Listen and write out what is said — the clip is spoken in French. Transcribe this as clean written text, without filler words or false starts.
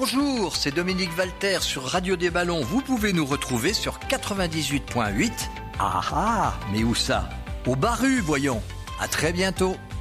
Bonjour, c'est Dominique Valter sur Radio des Ballons. Vous pouvez nous retrouver sur 98.8. Ah ah, mais où ça? Au Barru, voyons. À très bientôt.